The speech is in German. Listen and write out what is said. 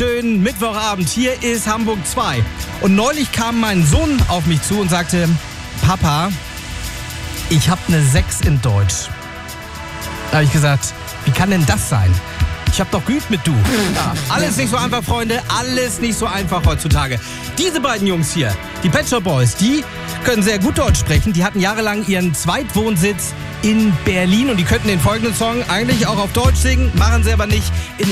wunderschönen Mittwochabend. Hier ist Hamburg 2. Und neulich kam mein Sohn auf mich zu und sagte, Papa, ich habe eine 6 in Deutsch. Da habe ich gesagt, wie kann denn das sein? Ich habe doch geübt mit du. Ja, alles nicht so einfach, Freunde. Alles nicht so einfach heutzutage. Diese beiden Jungs hier, die Pet Shop Boys, die können sehr gut Deutsch sprechen. Die hatten jahrelang ihren Zweitwohnsitz in Berlin und die könnten den folgenden Song eigentlich auch auf Deutsch singen, machen sie aber nicht. In